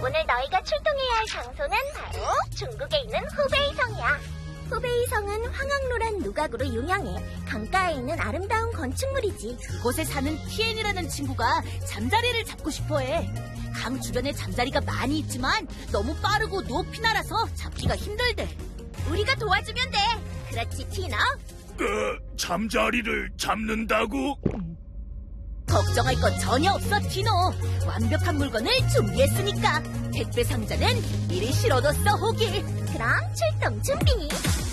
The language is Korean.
오늘 너희가 출동해야 할 장소는 바로 중국에 있는 후베이성이야. 후베이성은 황학로란 누각으로 유명해. 강가에 있는 아름다운 건축물이지. 그곳에 사는 티엔이라는 친구가 잠자리를 잡고 싶어해. 강 주변에 잠자리가 많이 있지만 너무 빠르고 높이 날아서 잡기가 힘들대. 우리가 도와주면 돼. 그렇지, 티너? 잠자리를 잡는다고? 걱정할 건 전혀 없어, 티노. 완벽한 물건을 준비했으니까. 택배 상자는 미리 실어뒀어, 호기. 그럼 출동 준비.